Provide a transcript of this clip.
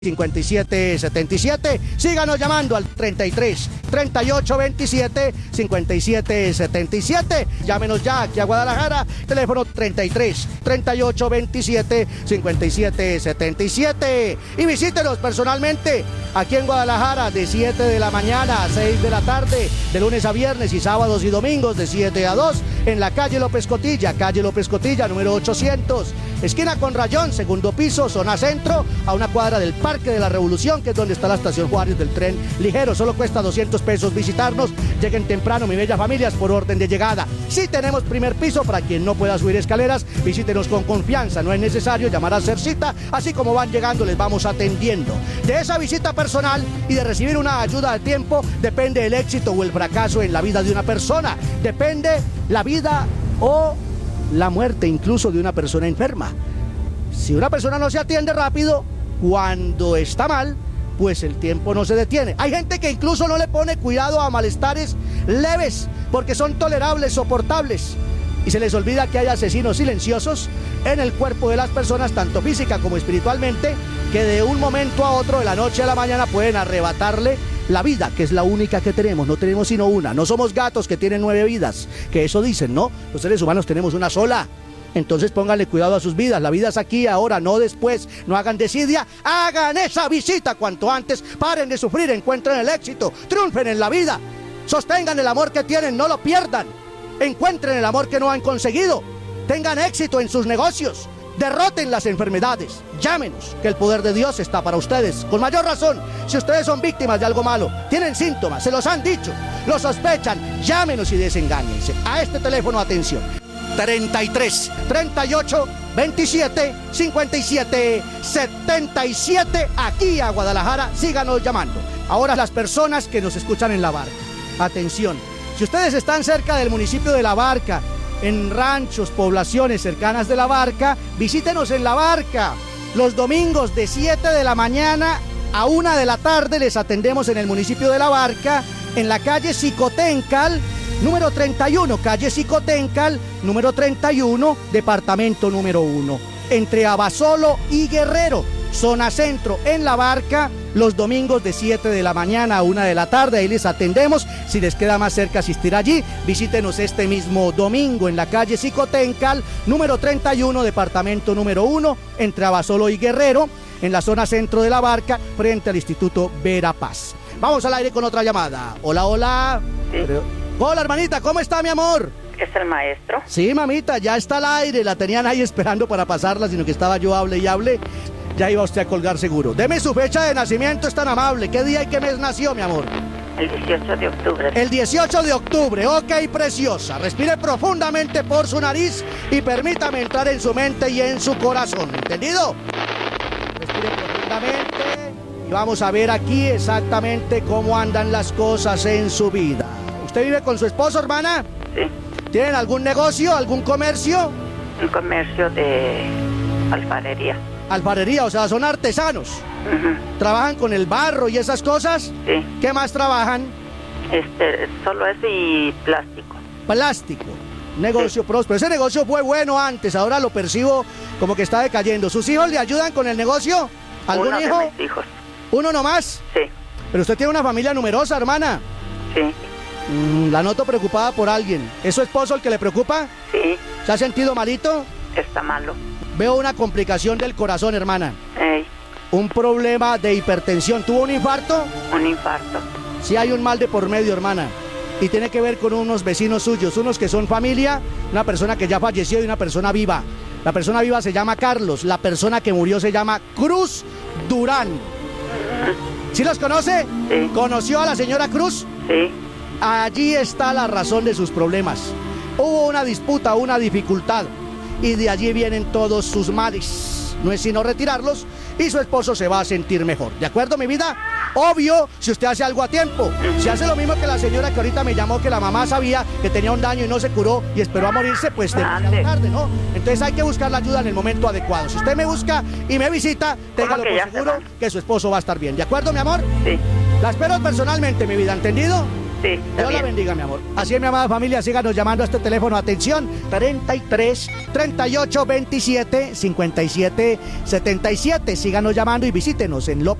5777. Síganos llamando al 33 38 27 57 77. Llámenos ya aquí a Guadalajara, teléfono 33 38 27 57 77. Y visítenos personalmente aquí en Guadalajara de 7 de la mañana a 6 de la tarde, de lunes a viernes y sábados y domingos de 7 a 2 en la calle López Cotilla, número 800, esquina con Rayón, segundo piso, zona centro, a una cuadra del Parque de la Revolución, que es donde está la estación Juárez del tren ligero. Solo cuesta 200 pesos visitarnos. Lleguen temprano, mi bella familias, por orden de llegada. Sí tenemos primer piso para quien no pueda subir escaleras. Visítenos con confianza, no es necesario llamar a hacer cita. Así como van llegando, les vamos atendiendo. De esa visita personal y de recibir una ayuda a tiempo depende el éxito o el fracaso en la vida de una persona. Depende la vida o la muerte incluso de una persona enferma. Si una persona no se atiende rápido cuando está mal, pues el tiempo no se detiene. Hay gente que incluso no le pone cuidado a malestares leves porque son tolerables, soportables, y se les olvida que hay asesinos silenciosos en el cuerpo de las personas, tanto física como espiritualmente, que de un momento a otro, de la noche a la mañana, pueden arrebatarle la vida, que es la única que tenemos. No tenemos sino una. No somos gatos que tienen 9 vidas, que eso dicen, ¿no? Los seres humanos tenemos una sola. Entonces pónganle cuidado a sus vidas. La vida es aquí, ahora, no después. No hagan desidia, hagan esa visita cuanto antes. Paren de sufrir, encuentren el éxito, triunfen en la vida. Sostengan el amor que tienen, no lo pierdan. Encuentren el amor que no han conseguido. Tengan éxito en sus negocios. Derroten las enfermedades. Llámenos, que el poder de Dios está para ustedes. Con mayor razón, si ustedes son víctimas de algo malo, tienen síntomas, se los han dicho, lo sospechan, llámenos y desengáñense. A este teléfono, atención: 33 38 27 57 77, aquí a Guadalajara. Síganos llamando. Ahora, las personas que nos escuchan en La Barca, atención, si ustedes están cerca del municipio de La Barca, en ranchos, poblaciones cercanas de La Barca, visítenos en La Barca. Los domingos de 7 de la mañana a 1 de la tarde les atendemos en el municipio de La Barca, en la calle Xicoténcal, número 31, calle Xicoténcal, número 31, departamento número 1, entre Abasolo y Guerrero, zona centro, en La Barca, los domingos de 7 de la mañana a 1 de la tarde, ahí les atendemos. Si les queda más cerca asistir allí, visítenos este mismo domingo en la calle Xicoténcal, número 31, departamento número 1, entre Abasolo y Guerrero, en la zona centro de La Barca, frente al Instituto Verapaz. Vamos al aire con otra llamada. Hola, hola. Sí. Hola, hermanita, ¿cómo está, mi amor? ¿Es el maestro? Sí, mamita, ya está al aire. La tenían ahí esperando para pasarla, sino que estaba yo hable y hable. Ya iba usted a colgar seguro. Deme su fecha de nacimiento, es tan amable. ¿Qué día y qué mes nació, mi amor? El 18 de octubre. El 18 de octubre, ok, preciosa. Respire profundamente por su nariz y permítame entrar en su mente y en su corazón, ¿entendido? Respire profundamente y vamos a ver aquí exactamente cómo andan las cosas en su vida. ¿Usted vive con su esposo, hermana? Sí. ¿Tienen algún negocio, algún comercio? Un comercio de alfarería. Alfarería, o sea, son artesanos. ¿Trabajan con el barro y esas cosas? Sí. ¿Qué más trabajan? Solo eso y plástico. Plástico. Negocio próspero. Ese negocio fue bueno antes, ahora lo percibo como que está decayendo. ¿Sus hijos le ayudan con el negocio? ¿Algún Uno hijo? de mis hijos. ¿Uno nomás? Sí. Pero usted tiene una familia numerosa, hermana. Sí. La noto preocupada por alguien. ¿Es su esposo el que le preocupa? Sí. ¿Se ha sentido malito? Está malo. Veo una complicación del corazón, hermana. Ey, Un problema de hipertensión. ¿Tuvo un infarto? un infarto. Sí hay un mal de por medio, hermana. Y tiene que ver con unos vecinos suyos, unos que son familia, una persona que ya falleció y una persona viva. La persona viva se llama Carlos, la persona que murió se llama Cruz Durán. ¿Sí los conoce? Sí. ¿Conoció a la señora Cruz? Sí. Allí está la razón de sus problemas. Hubo una disputa, una dificultad, y de allí vienen todos sus males. No es sino retirarlos y su esposo se va a sentir mejor. ¿De acuerdo, mi vida? Obvio, si usted hace algo a tiempo. Si hace lo mismo que la señora que ahorita me llamó, que la mamá sabía que tenía un daño y no se curó y esperó a morirse, pues demasiado tarde, ¿no? Entonces hay que buscar la ayuda en el momento adecuado. Si usted me busca y me visita, téngalo por seguro que su esposo va a estar bien. ¿De acuerdo, mi amor? Sí. La espero personalmente, mi vida, ¿entendido? Sí, está Dios la bien. bendiga, mi amor. Así es, mi amada familia, síganos llamando a este teléfono. Atención, 33 38 27 57 77. Síganos llamando y visítenos en López.